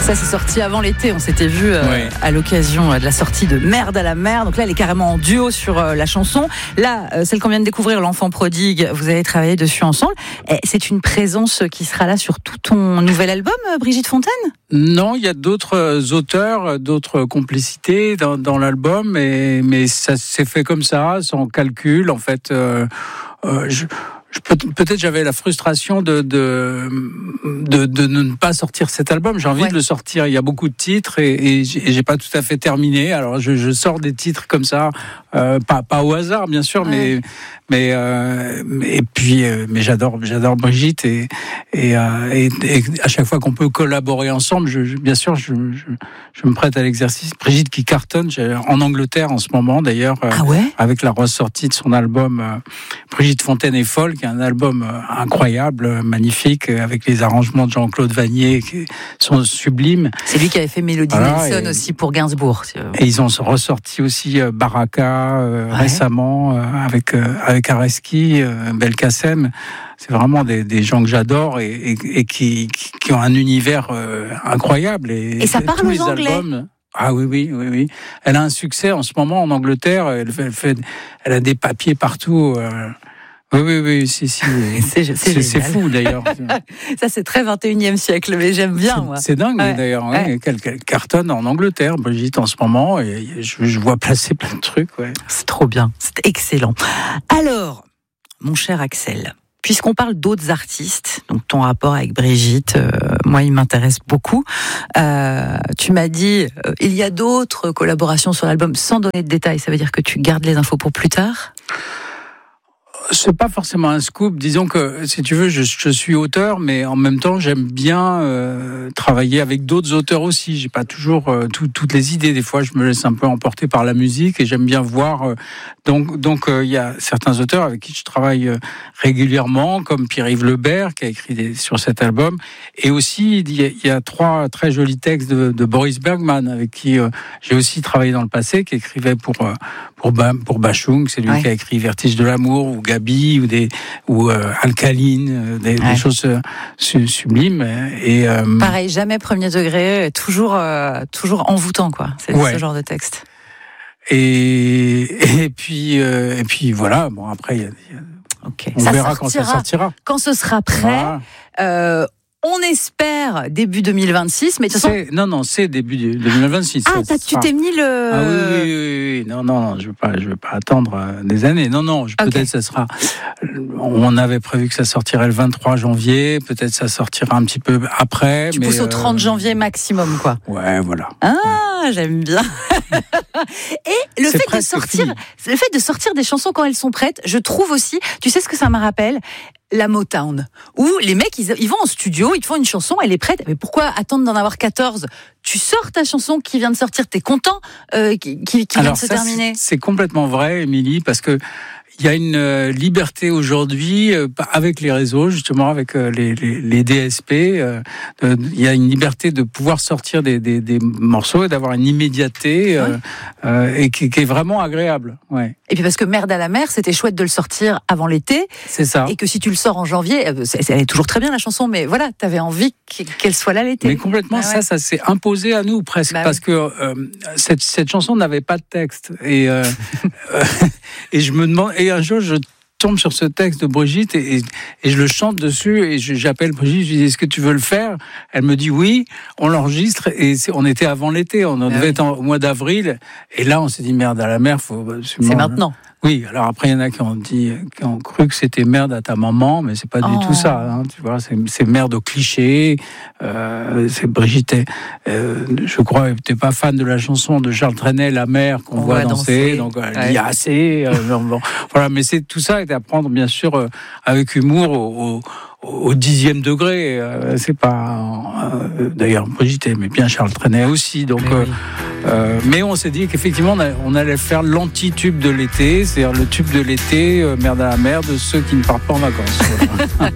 Ça, c'est sorti avant l'été. On s'était vu à l'occasion de la sortie de Merde à la mer. Donc là, elle est carrément en duo sur la chanson. Là, celle qu'on vient de découvrir, L'Enfant prodigue, vous avez travaillé dessus ensemble. Et c'est une présence qui sera là sur tout ton nouvel album, Brigitte Fontaine ? Non, il y a d'autres auteurs, d'autres complicités dans l'album, mais ça s'est fait comme ça, sans calcul. En fait, peut-être j'avais la frustration de ne pas sortir cet album. J'ai envie de le sortir. Il y a beaucoup de titres et j'ai pas tout à fait terminé. Alors je sors des titres comme ça, pas au hasard bien sûr, mais j'adore Brigitte et à chaque fois qu'on peut collaborer ensemble, bien sûr je me prête à l'exercice. Brigitte qui cartonne en Angleterre en ce moment d'ailleurs, avec la ressortie de son album Brigitte Fontaine est folle, qui est un album incroyable, magnifique, avec les arrangements de Jean-Claude Vanier qui sont sublimes. C'est lui qui avait fait Mélodie Nelson aussi pour Gainsbourg. Et ils ont ressorti aussi Baraka récemment avec Areski, Belkacem. C'est vraiment des gens que j'adore et qui ont un univers incroyable. Et ça parle aux Anglais. Albums, ah oui. Elle a un succès en ce moment en Angleterre. Elle a des papiers partout. Oui, si. C'est fou d'ailleurs. Ça c'est très 21e siècle, mais j'aime bien moi. C'est dingue d'ailleurs. Qu'elle cartonne en Angleterre, Brigitte en ce moment, et je vois passer plein de trucs. Ouais. C'est trop bien, c'est excellent. Alors, mon cher Axel, puisqu'on parle d'autres artistes, donc ton rapport avec Brigitte, moi il m'intéresse beaucoup. Tu m'as dit, il y a d'autres collaborations sur l'album, sans donner de détails, ça veut dire que tu gardes les infos pour plus tard ? C'est pas forcément un scoop. Disons que, si tu veux, je suis auteur, mais en même temps, j'aime bien travailler avec d'autres auteurs aussi. J'ai pas toujours toutes les idées. Des fois, je me laisse un peu emporter par la musique et j'aime bien voir. Donc, il y a certains auteurs avec qui je travaille régulièrement, comme Pierre-Yves Lebert, qui a écrit sur cet album. Et aussi, il y a 3 très jolis textes de Boris Bergman, avec qui j'ai aussi travaillé dans le passé, qui écrivait pour Bachung. C'est lui qui a écrit Vertige de l'amour, ou Gabi, ou Alcaline, des choses sublimes. Et pareil, jamais premier degré, toujours envoûtant, quoi. C'est ce genre de texte. Et puis voilà. Bon, après, on verra quand ça sortira. Quand ce sera prêt. On espère début 2026, mais de toute façon... c'est début 2026. Tu t'es mis le... Ah oui. Non, je veux pas attendre des années. Non, peut-être ça sera... On avait prévu que ça sortirait le 23 janvier, peut-être ça sortira un petit peu après. Tu pousses au 30 janvier maximum, quoi. Ouais, voilà. J'aime bien. Et le fait de sortir des chansons quand elles sont prêtes, je trouve aussi, tu sais ce que ça me rappelle ? La Motown, où les mecs ils vont en studio, ils te font une chanson, elle est prête, mais pourquoi attendre d'en avoir 14 ? Tu sors ta chanson qui vient de sortir, t'es content qui vient de se terminer. C'est complètement vrai, Émilie, parce que il y a une liberté aujourd'hui avec les réseaux, justement avec les DSP. Il y a une liberté de pouvoir sortir des morceaux et d'avoir une immédiateté et qui est vraiment agréable. Ouais. Et puis parce que Merde à la mer, c'était chouette de le sortir avant l'été. C'est ça. Et que si tu le sors en janvier, elle est toujours très bien la chanson, mais voilà, t'avais envie qu'elle soit là l'été. Mais complètement, ça s'est imposé à nous presque, parce que cette chanson n'avait pas de texte et je me demande. Et un jour, je tombe sur ce texte de Brigitte et je le chante dessus et j'appelle Brigitte, je lui dis est-ce que tu veux le faire ? Elle me dit oui, on l'enregistre et on était avant l'été, on devait être au mois d'avril et là on s'est dit Merde à la mer, c'est maintenant. Oui, alors après il y en a qui ont cru que c'était Merde à ta maman, mais c'est pas du tout ça, hein, tu vois, c'est Merde au cliché. C'est Brigitte. Je crois que t'es pas fan de la chanson de Charles Trenet, La mer qu'on voit danser, donc il y a assez. Voilà, mais c'est tout ça est à prendre bien sûr avec humour au 10e degré. C'est pas d'ailleurs Brigitte aimait bien Charles Trenet aussi, donc. Mais on s'est dit qu'effectivement on allait faire l'anti-tube de l'été, c'est-à-dire le tube de l'été, Merde à la mer, de ceux qui ne partent pas en vacances.